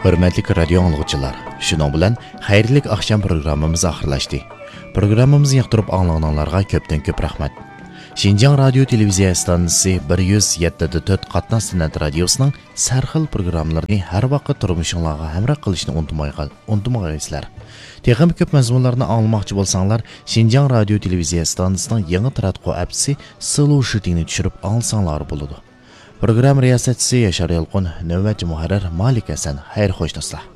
Hörmətli radio anlıqçılar, şunun bilan xayrlik axşam proqramımız axırlaşdı. Proqramımızı yaxtırıb anlağanlarga köpdən-köp rəhmət. Şinjan Radio Televiziya stansiyası 107.4 Qatnaz Sinat Radiosu'nun sərxil proqramlarını hər vaqt turmuşunlarga həmrah qilishni unutmağaysizlar. Texnik köp məzmunlarını anlamaqçı bolsanlar, Şinjan Radio Televiziya stansiyasının yeni Tratqo appsi Slow Shooting'ni düşürüb alsanlar buludu. Program riyasətçisi Yaşar Yalqın, növbətçi mühərrir Malik Həsən, xeyir xoş dostlar.